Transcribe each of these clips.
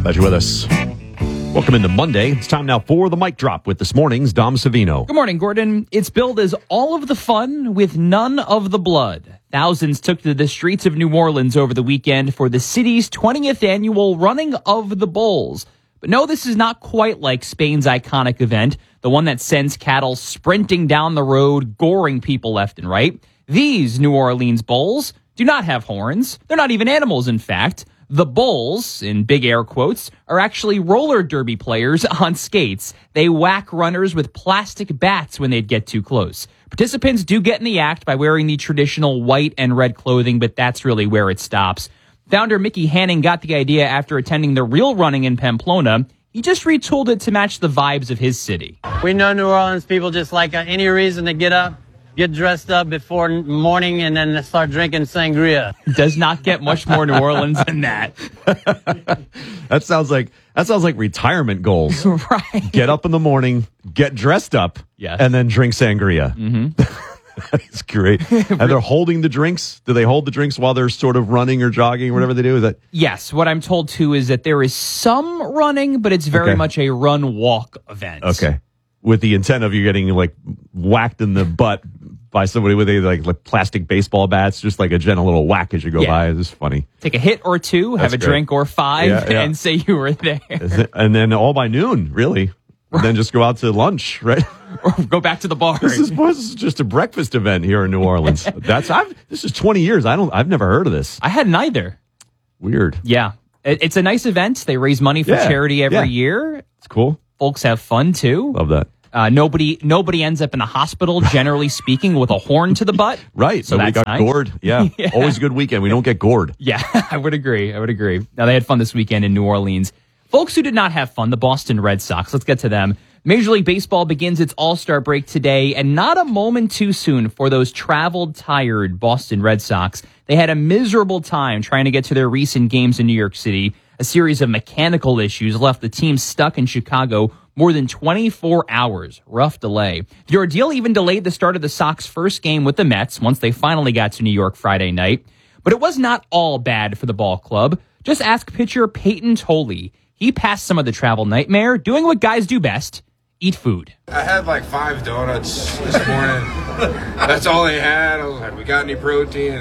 Glad you're with us. Welcome into Monday. It's time now for the mic drop with this morning's Dom Savino. Good morning, Gordon. It's billed as all of the fun with none of the blood. Thousands took to the streets of New Orleans over the weekend for the city's 20th annual Running of the Bulls. But no, this is not quite like Spain's iconic event, the one that sends cattle sprinting down the road, goring people left and right. These New Orleans Bulls do not have horns. They're not even animals, in fact. The Bulls, in big air quotes, are actually roller derby players on skates. They whack runners with plastic bats when they'd get too close. Participants do get in the act by wearing the traditional white and red clothing, but that's really where it stops. Founder Mickey Hanning got the idea after attending the real running in Pamplona. He just retooled it to match the vibes of his city. We know New Orleans people just like any reason to get up, get dressed up before morning, and then start drinking sangria. Does not get much more New Orleans than that. That sounds like retirement goals. Right. Get up in the morning, get dressed up, Yes. and then drink sangria. Mm-hmm. That's great. And they're holding the drinks. Do they hold the drinks while they're sort of running or jogging or whatever they do? Is that Yes, what I'm told too is that there is some running, but it's very much a run-walk event. okay? With the intent of you getting like whacked in the butt by somebody with like plastic baseball bats, just like a gentle little whack as you go by. It's just funny. Take a hit or two, have a drink or five, and say you were there. And then all by noon, really. And then just go out to lunch, right? Or go back to the bar. This is just a breakfast event here in New Orleans. This is 20 years. I've never heard of this. I hadn't either. Weird. Yeah. It's a nice event. They raise money for charity every year. It's cool. Folks have fun too. Love that. Nobody ends up in the hospital, generally speaking, with a horn to the butt. Right. So we got nice. gored. Yeah. Always a good weekend. We don't get gored. Yeah, I would agree. Now, they had fun this weekend in New Orleans. Folks who did not have fun, the Boston Red Sox. Let's get to them. Major League Baseball begins its All-Star break today, and not a moment too soon for those traveled, tired Boston Red Sox. They had a miserable time trying to get to their recent games in New York City. A series of mechanical issues left the team stuck in Chicago more than 24 hours. Rough delay. The ordeal even delayed the start of the Sox' first game with the Mets once they finally got to New York Friday night. But it was not all bad for the ball club. Just ask pitcher Peyton Tolley. He passed some of the travel nightmare, doing what guys do best, eat food. I had like 5 donuts this morning. That's all they had. I was like, we got any protein?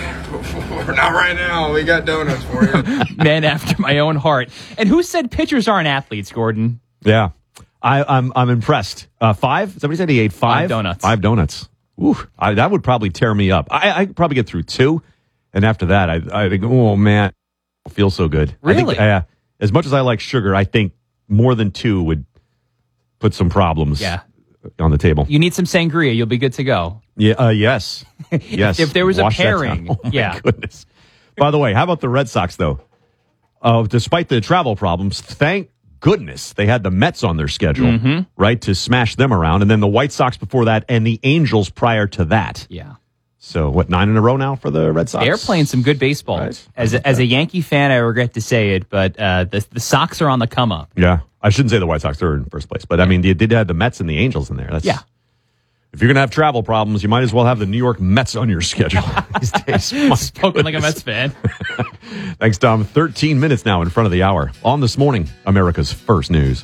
Not right now. We got donuts for you. Man after my own heart. And who said pitchers aren't athletes, Gordon? Yeah. I'm impressed. 5? Somebody said he ate 5? 5 donuts. 5 donuts. Ooh, that would probably tear me up. I could probably get through 2. And after that, I think, oh, man, it feels so good. Really? I think, as much as I like sugar, I think more than 2 would put some problems on the table. You need some sangria. You'll be good to go. Yeah. Yes. Yes. If there was Wash a pairing. Oh, my goodness. By the way, how about the Red Sox, though? Despite the travel problems, thank goodness they had the Mets on their schedule, right, to smash them around. And then the White Sox before that and the Angels prior to that. Yeah. So, 9 in a row now for the Red Sox? They're playing some good baseball. Right. As a Yankee fan, I regret to say it, but the Sox are on the come up. Yeah. I shouldn't say the White Sox are in first place, but I mean, you did have the Mets and the Angels in there. If you're going to have travel problems, you might as well have the New York Mets on your schedule these days. Spoken like a Mets fan. Thanks, Dom. 13 minutes now in front of the hour. On This Morning, America's First News.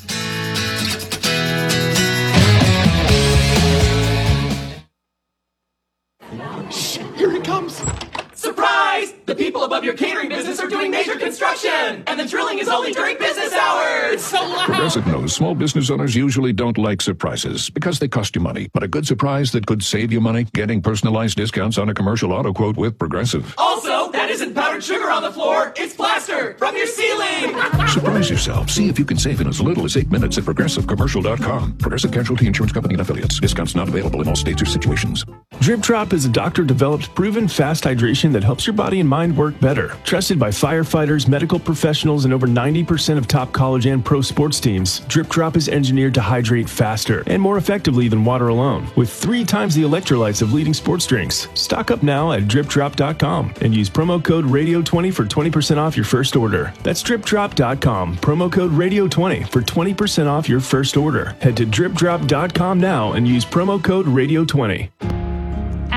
Here he comes. Surprise! The people above your catering business are doing major construction, and the drilling is only during business hours. It's so loud. Progressive knows small business owners usually don't like surprises because they cost you money. But a good surprise that could save you money, getting personalized discounts on a commercial auto quote with Progressive. Also, that isn't powdered sugar on the floor. It's plaster from your ceiling. Surprise yourself. See if you can save in as little as 8 minutes at ProgressiveCommercial.com. Progressive Casualty Insurance Company and Affiliates. Discounts not available in all states or situations. Drip Drop is a doctor-developed, proven fast hydration that helps your body and mind work better. Trusted by firefighters, medical professionals, and over 90% of top college and pro sports teams, Drip Drop is engineered to hydrate faster and more effectively than water alone, with 3 times the electrolytes of leading sports drinks. Stock up now at DripDrop.com and use promo code RADIO20 for 20% off your first order. That's DripDrop.com, promo code RADIO20 for 20% off your first order. Head to DripDrop.com now and use promo code RADIO20.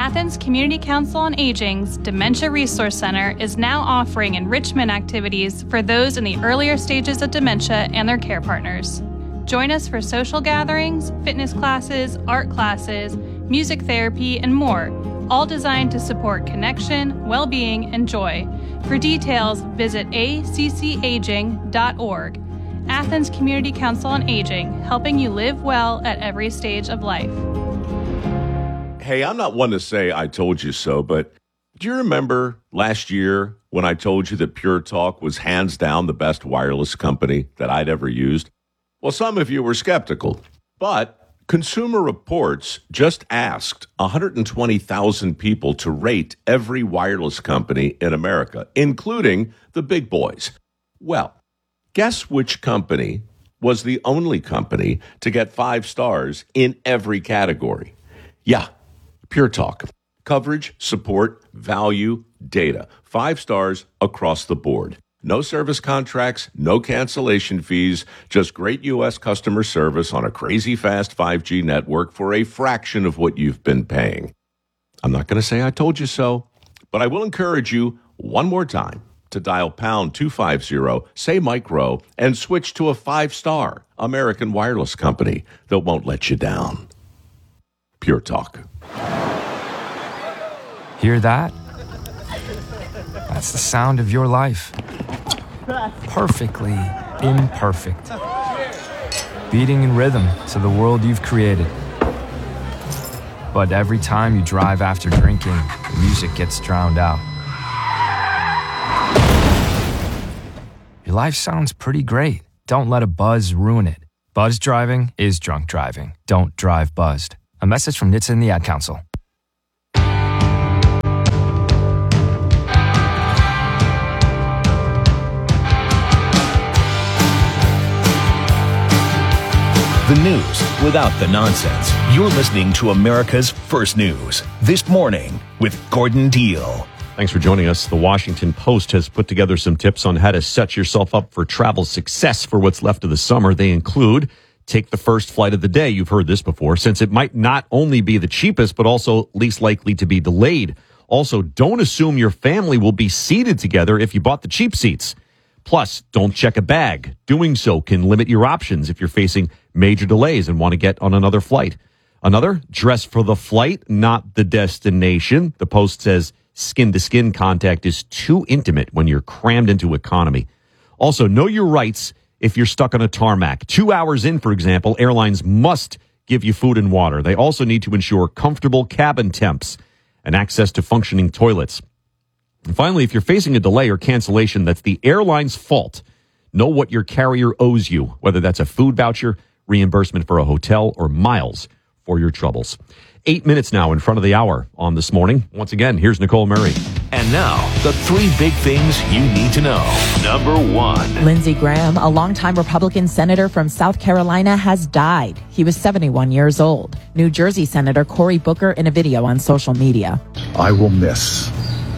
Athens Community Council on Aging's Dementia Resource Center is now offering enrichment activities for those in the earlier stages of dementia and their care partners. Join us for social gatherings, fitness classes, art classes, music therapy, and more, all designed to support connection, well-being, and joy. For details, visit accaging.org. Athens Community Council on Aging, helping you live well at every stage of life. Hey, I'm not one to say I told you so, but do you remember last year when I told you that Pure Talk was hands down the best wireless company that I'd ever used? Well, some of you were skeptical, but Consumer Reports just asked 120,000 people to rate every wireless company in America, including the big boys. Well, guess which company was the only company to get 5 stars in every category? Yeah, Pure Talk. Coverage, support, value, data. 5 stars across the board. No service contracts, no cancellation fees, just great U.S. customer service on a crazy fast 5G network for a fraction of what you've been paying. I'm not going to say I told you so, but I will encourage you one more time to dial pound 250, say Mike Rowe, and switch to a 5-star American wireless company that won't let you down. Pure Talk. Hear that? That's the sound of your life. Perfectly imperfect. Beating in rhythm to the world you've created. But every time you drive after drinking, the music gets drowned out. Your life sounds pretty great. Don't let a buzz ruin it. Buzz driving is drunk driving. Don't drive buzzed. A message from NHTSA and the Ad Council. The news without the nonsense. You're listening to America's First News This Morning with Gordon Deal. Thanks for joining us. The Washington Post has put together some tips on how to set yourself up for travel success for what's left of the summer. They include take the first flight of the day. You've heard this before, since it might not only be the cheapest, but also least likely to be delayed. Also, don't assume your family will be seated together if you bought the cheap seats. Plus, don't check a bag. Doing so can limit your options if you're facing major delays and want to get on another flight. Another, dress for the flight, not the destination. The Post says skin-to-skin contact is too intimate when you're crammed into economy. Also, know your rights if you're stuck on a tarmac. 2 hours in, for example, airlines must give you food and water. They also need to ensure comfortable cabin temps and access to functioning toilets. And finally, if you're facing a delay or cancellation that's the airline's fault, know what your carrier owes you, whether that's a food voucher, reimbursement for a hotel, or miles for your troubles. 8 minutes now in front of the hour on This Morning. Once again, here's Nicole Murray. And now, the 3 big things you need to know. Number 1. Lindsey Graham, a longtime Republican senator from South Carolina, has died. He was 71 years old. New Jersey Senator Cory Booker in a video on social media. I will miss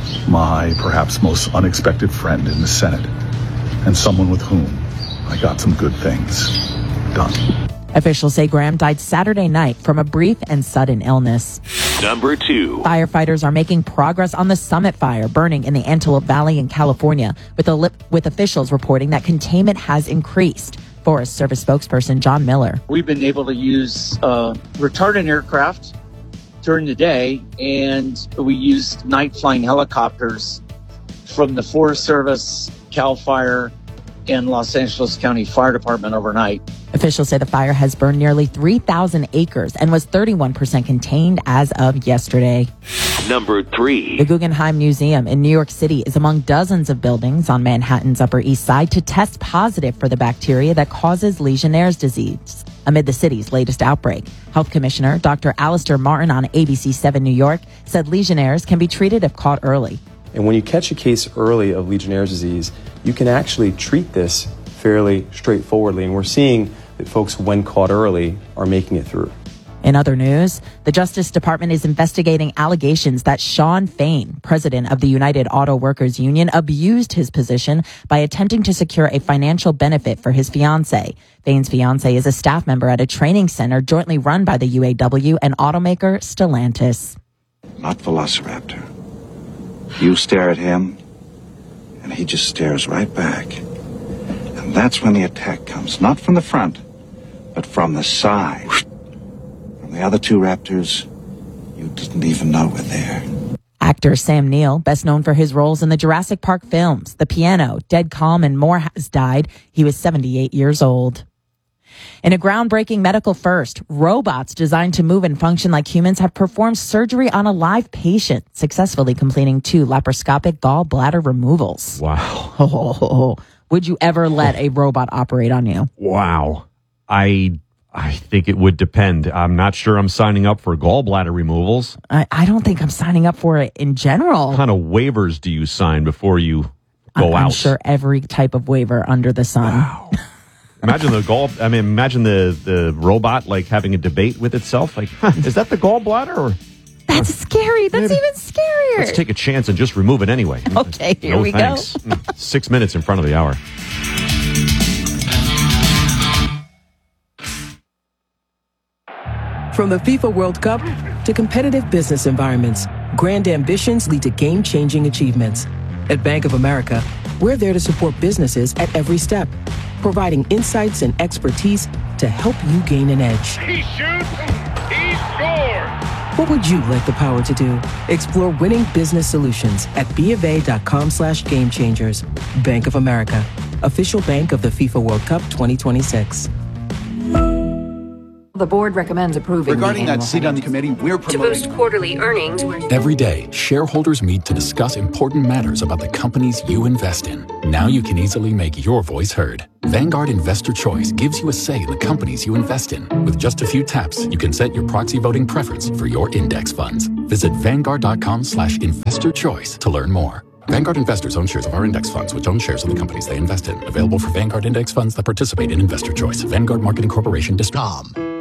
my perhaps most unexpected friend in the Senate, and someone with whom I got some good things done. Officials say Graham died Saturday night from a brief and sudden illness. Number 2. Firefighters are making progress on the Summit Fire burning in the Antelope Valley in California, with officials reporting that containment has increased. Forest Service spokesperson John Miller. We've been able to use retardant aircraft during the day, and we used night flying helicopters from the Forest Service, CAL FIRE, and Los Angeles County Fire Department overnight. Officials say the fire has burned nearly 3,000 acres and was 31% contained as of yesterday. Number 3. The Guggenheim Museum in New York City is among dozens of buildings on Manhattan's Upper East Side to test positive for the bacteria that causes Legionnaire's disease amid the city's latest outbreak. Health Commissioner Dr. Alistair Martin on ABC 7 New York said Legionnaires can be treated if caught early. And when you catch a case early of Legionnaire's disease, you can actually treat this fairly straightforwardly. And we're seeing that folks, when caught early, are making it through. In other news, the Justice Department is investigating allegations that Shawn Fain, president of the United Auto Workers Union, abused his position by attempting to secure a financial benefit for his fiancée. Fain's fiancée is a staff member at a training center jointly run by the UAW and automaker Stellantis. not Velociraptor. You stare at him, and he just stares right back. And that's when the attack comes, not from the front, but from the side. From the other two raptors, you didn't even know were there. Actor Sam Neill, best known for his roles in the Jurassic Park films, The Piano, Dead Calm, and more, has died. He was 78 years old. In a groundbreaking medical first, robots designed to move and function like humans have performed surgery on a live patient, successfully completing 2 laparoscopic gallbladder removals. Wow. Would you ever let a robot operate on you? Wow. I think it would depend. I'm not sure I'm signing up for gallbladder removals. I don't think I'm signing up for it in general. What kind of waivers do you sign before you go out? I'm sure every type of waiver under the sun. Wow. Imagine the robot like having a debate with itself. Like, is that the gallbladder? Or that's scary. That's even scarier. Let's take a chance and just remove it anyway. Okay, here we go. 6 minutes in front of the hour. From the FIFA World Cup to competitive business environments, grand ambitions lead to game-changing achievements. At Bank of America, we're there to support businesses at every step, providing insights and expertise to help you gain an edge. He shoots, he scores! What would you like the power to do? Explore winning business solutions at BofA.com/gamechangers. Bank of America, official bank of the FIFA World Cup 2026. The board recommends approving regarding that seat on the committee, we're promoting to boost quarterly earnings. Every day, shareholders meet to discuss important matters about the companies you invest in. Now you can easily make your voice heard. Vanguard Investor Choice gives you a say in the companies you invest in. With just a few taps, you can set your proxy voting preference for your index funds. Visit Vanguard.com/investorchoice to learn more. Vanguard investors own shares of our index funds, which own shares of the companies they invest in. Available for Vanguard index funds that participate in Investor Choice. Vanguard Marketing Corporation District.